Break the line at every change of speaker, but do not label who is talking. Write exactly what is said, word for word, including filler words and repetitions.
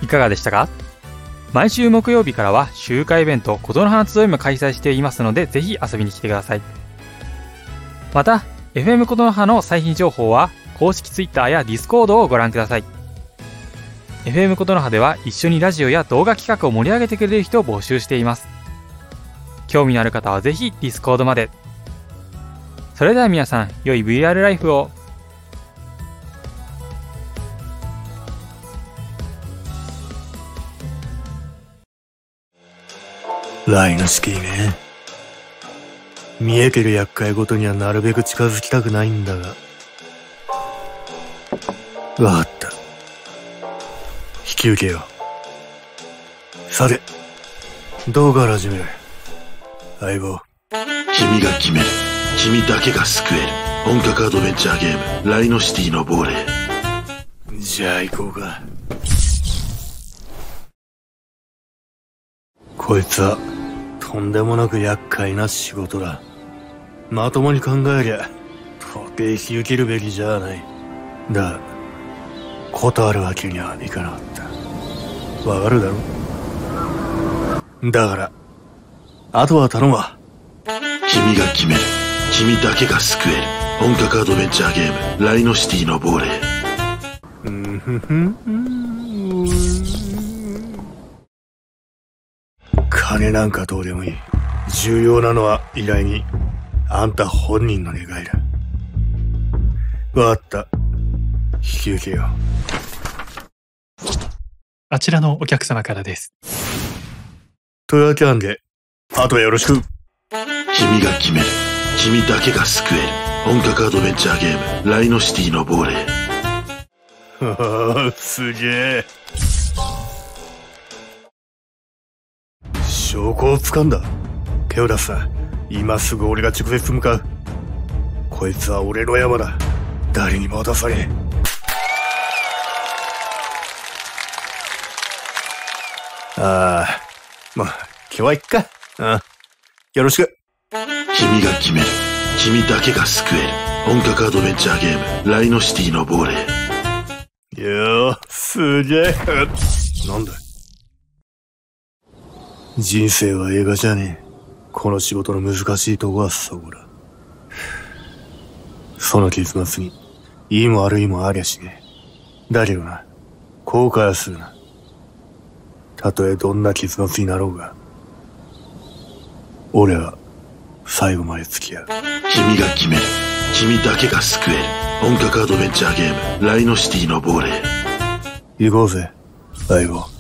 いかがでしたか？毎週木曜日からは集会イベント琴の花集いも開催していますので、ぜひ遊びに来てください。また エフエム 琴の葉の最新情報は公式 Twitter や Discord をご覧ください。 エフエム 琴の葉では一緒にラジオや動画企画を盛り上げてくれる人を募集しています。興味のある方はぜひ Discord まで。それでは皆さん、良い ブイアール ライフを。
ライノシティね。見えてる厄介ごとにはなるべく近づきたくないんだが。わかった。引き受けよう。さて、どうから始める？相棒。
君が決める。君だけが救える。本格アドベンチャーゲーム、ライノシティの亡霊。
じゃあ行こうか。こいつは、とんでもなく厄介な仕事だ。まともに考えりゃ、到底引き受けるべきじゃない。だが、断るわけにはいかなかった。わかるだろ？だから、あとは頼むわ。
君が決める。君だけが救える。本格アドベンチャーゲーム、ライノシティの亡霊。
うんふふん。金なんかどうでもいい。重要なのは依頼人。あんた本人の願いだ。わかった。引き受けよう。
あちらのお客様からです。
というわけなんで、あとはよろしく。
君が決める。君だけが救える。本格アドベンチャーゲーム、ライノシティの亡霊。
はあ、すげえ。証拠を掴んだ。手を出すな。今すぐ俺が直接向かう。こいつは俺の山だ。誰にも渡さねえ。ああ、まあ、今日はいっか。ああ、よろしく。
君が決める。君だけが救える。本格アドベンチャーゲーム、ライノシティの亡霊。
よー、すげえ。なんだ？人生は映画じゃねえ。この仕事の難しいとこはそこだ。その結末に、いいも悪いもありゃしねえ。だけどな、後悔はするな。たとえどんな結末になろうが、俺は最後まで付き合う。
君が決める。君だけが救える。本格アドベンチャーゲーム、ライノシティの亡霊。
行こうぜ、相棒。